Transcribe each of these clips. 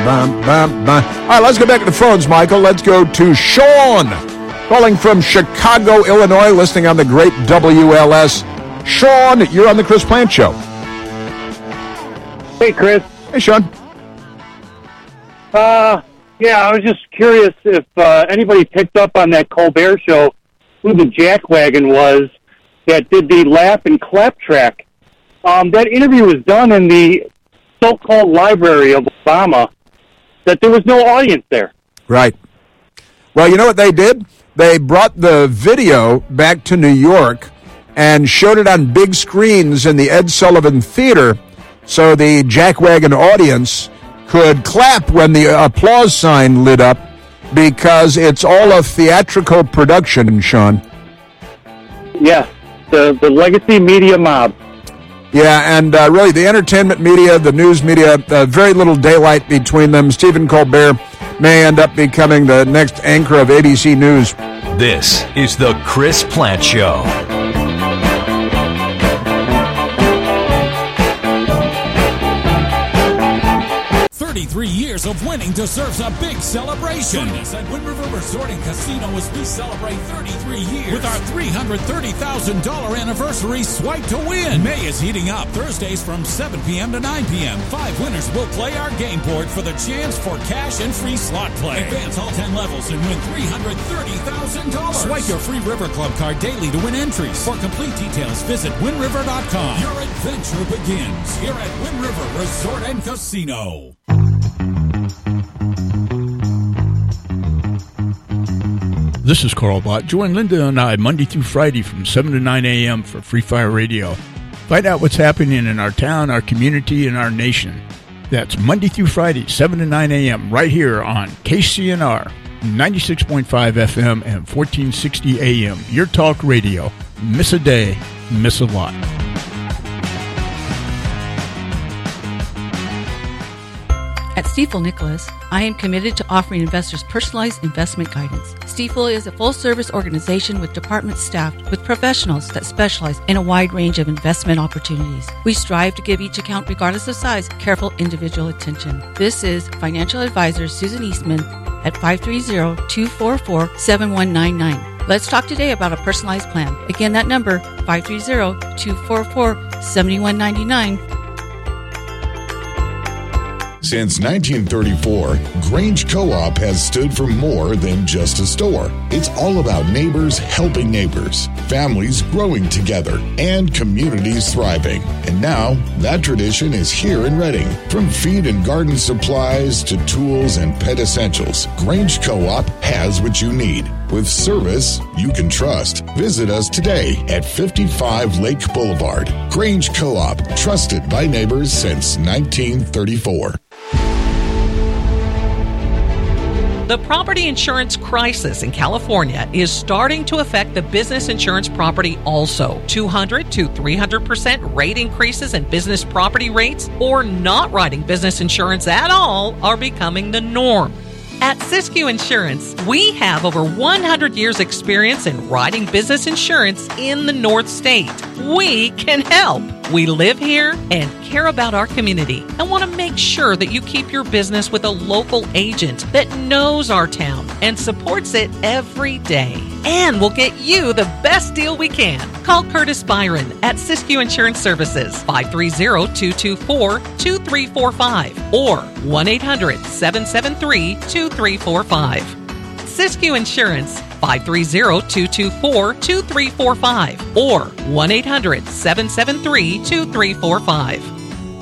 All right, let's go back to the phones, Michael. Let's go to Sean, calling from Chicago, Illinois, listening on the great WLS. Sean, you're on the Chris Plant Show. Hey, Chris. Hey, Sean. Yeah, I was just curious if anybody picked up on that Colbert show who the jackwagon was that did the laugh and clap track. That interview was done in the so-called library of Obama, that there was no audience there. Right. Well, you know what they did? They brought the video back to New York and showed it on big screens in the Ed Sullivan Theater so the jackwagon audience could clap when the applause sign lit up, because it's all a theatrical production, Sean. Yes, the legacy media mob. Yeah, and really the entertainment media, the news media, very little daylight between them. Stephen Colbert may end up becoming the next anchor of ABC News. This is the Chris Plant Show. 33 years of winning deserves a big celebration. Join us at Wind River Resort and Casino as we celebrate 33 years with our $330,000 anniversary Swipe to Win. May is heating up. Thursdays from 7 p.m. to 9 p.m. 5 winners will play our game board for the chance for cash and free slot play. Advance all 10 levels and win $330,000. Swipe your free River Club card daily to win entries. For complete details, visit WindRiver.com. Your adventure begins here at Wind River Resort and Casino. This is Carl Bott. Join Linda and I Monday through Friday from 7 to 9 a.m. for Free Fire Radio. Find out what's happening in our town, our community, and our nation. That's Monday through Friday, 7 to 9 a.m. right here on KCNR, 96.5 FM and 1460 a.m. Your talk radio. Miss a day, miss a lot. At Stifel Nicholas, I am committed to offering investors personalized investment guidance. Stifel is a full-service organization with departments staffed with professionals that specialize in a wide range of investment opportunities. We strive to give each account, regardless of size, careful individual attention. This is financial advisor Susan Eastman at 530-244-7199. Let's talk today about a personalized plan. Again, that number, 530-244-7199. Since 1934, Grange Co-op has stood for more than just a store. It's all about neighbors helping neighbors, families growing together, and communities thriving. And now, that tradition is here in Reading. From feed and garden supplies to tools and pet essentials, Grange Co-op has what you need. With service you can trust. Visit us today at 55 Lake Boulevard. Grange Co-op, trusted by neighbors since 1934. The property insurance crisis in California is starting to affect the business insurance property also. 200 to 300% rate increases in business property rates or not writing business insurance at all are becoming the norm. At Siskiyou Insurance, we have over 100 years experience in writing business insurance in the North State. We can help. We live here and care about our community and want to make sure that you keep your business with a local agent that knows our town and supports it every day. And we'll get you the best deal we can. Call Curtis Byron at Siskiyou Insurance Services, 530-224-2345 or 1-800-773-2345. Siskiyou Insurance, 530-224-2345 or 1-800-773-2345.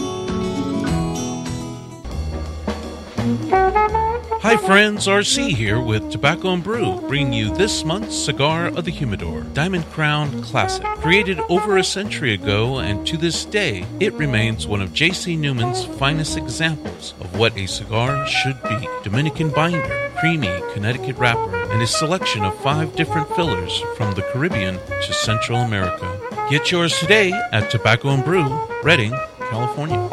Hi friends, RC here with Tobacco and Brew, bringing you this month's Cigar of the Humidor, Diamond Crown Classic. Created over a century ago, and to this day, it remains one of J.C. Newman's finest examples of what a cigar should be. Dominican binder, creamy Connecticut wrapper, and a selection of 5 different fillers from the Caribbean to Central America. Get yours today at Tobacco and Brew, Reading, California.